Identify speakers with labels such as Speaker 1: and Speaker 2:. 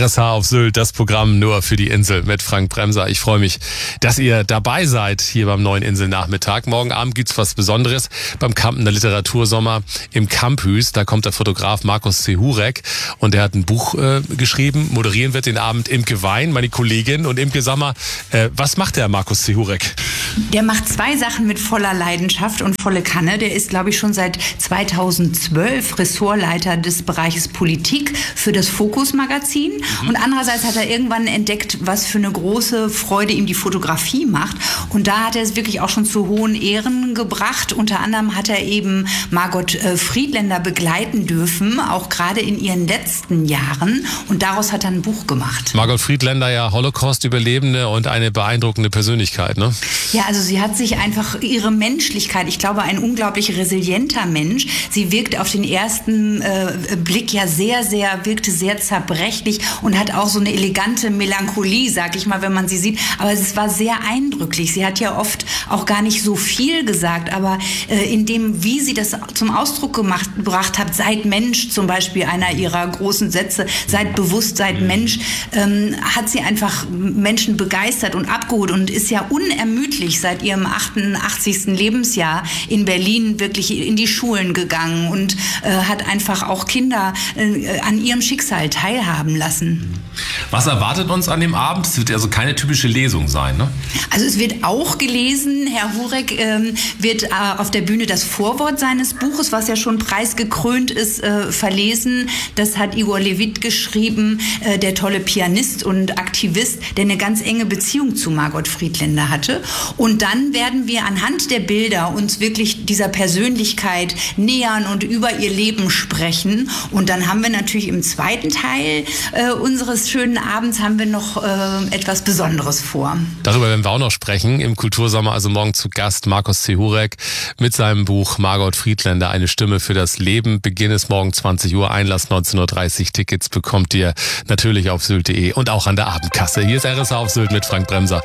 Speaker 1: RSH auf Sylt, das Programm nur für die Insel mit Frank Bremser. Ich freue mich, dass ihr dabei seid hier beim neuen Inselnachmittag. Morgen Abend gibt's was Besonderes beim Kampener Literatursommer im Campus. Da kommt der Fotograf Markus Zehurek und der hat ein Buch geschrieben. Moderieren wird den Abend Imke Wein, meine Kollegin. Und Imke, sag mal, was macht der Markus Zehurek?
Speaker 2: Der macht zwei Sachen mit voller Leidenschaft und volle Kanne. Der ist, glaube ich, schon seit 2012 Ressortleiter des Bereiches Politik für das Fokus-Magazin. Und andererseits hat er irgendwann entdeckt, was für eine große Freude ihm die Fotografie macht. Und da hat er es wirklich auch schon zu hohen Ehren gebracht. Unter anderem hat er eben Margot Friedländer begleiten dürfen, auch gerade in ihren letzten Jahren. Und daraus hat er ein Buch gemacht.
Speaker 1: Margot Friedländer, ja Holocaust-Überlebende und eine beeindruckende Persönlichkeit, ne?
Speaker 2: Ja, also sie hat sich einfach ihre Menschlichkeit, ich glaube, ein unglaublich resilienter Mensch. Sie wirkt auf den ersten Blick ja wirkte sehr zerbrechlich und hat auch so eine elegante Melancholie, sag ich mal, wenn man sie sieht. Aber es war sehr eindrücklich. Sie hat ja oft auch gar nicht so viel gesagt, aber in dem, wie sie das zum Ausdruck gebracht hat, seid Mensch, zum Beispiel einer ihrer großen Sätze, seid bewusst, seid Mensch, hat sie einfach Menschen begeistert und abgeholt und ist ja unermüdlich seit ihrem 88. Lebensjahr in Berlin wirklich in die Schulen gegangen und hat einfach auch Kinder an ihrem Schicksal teilhaben lassen.
Speaker 1: Was erwartet uns an dem Abend? Es wird also keine typische Lesung sein, ne?
Speaker 2: Also es wird auch gelesen. Herr Hurek wird auf der Bühne das Vorwort seines Buches, was ja schon preisgekrönt ist, verlesen. Das hat Igor Levit geschrieben, der tolle Pianist und Aktivist, der eine ganz enge Beziehung zu Margot Friedländer hatte. Und dann werden wir anhand der Bilder uns wirklich dieser Persönlichkeit nähern und über ihr Leben sprechen. Und dann haben wir natürlich im zweiten Teil unseres schönen Abends haben wir noch etwas Besonderes vor.
Speaker 1: Darüber werden wir auch noch sprechen. Im Kultursommer also morgen zu Gast Markus Zehurek mit seinem Buch Margot Friedländer, eine Stimme für das Leben. Beginn ist morgen 20 Uhr, Einlass 19.30 Uhr. Tickets bekommt ihr natürlich auf sylt.de und auch an der Abendkasse. Hier ist RSH auf Sylt mit Frank Bremser.